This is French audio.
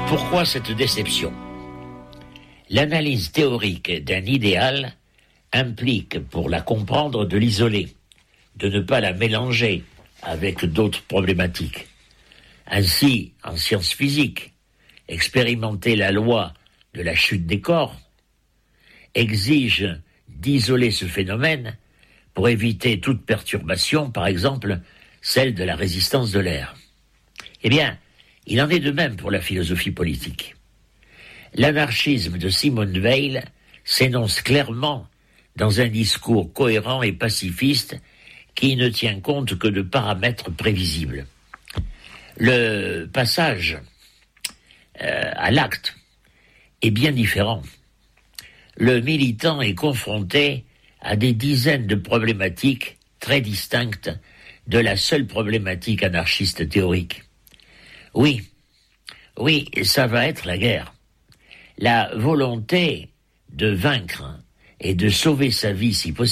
Pourquoi cette déception ? L'analyse théorique d'un idéal implique, pour la comprendre, de l'isoler, de ne pas la mélanger avec d'autres problématiques. Ainsi, en sciences physiques, expérimenter la loi de la chute des corps exige d'isoler ce phénomène pour éviter toute perturbation, par exemple celle de la résistance de l'air. Eh bien, il en est de même pour la philosophie politique. L'anarchisme de Simone Weil s'énonce clairement dans un discours cohérent et pacifiste qui ne tient compte que de paramètres prévisibles. Le passage à l'acte est bien différent. Le militant est confronté à des dizaines de problématiques très distinctes de la seule problématique anarchiste théorique. Oui, ça va être la guerre. La volonté de vaincre et de sauver sa vie si possible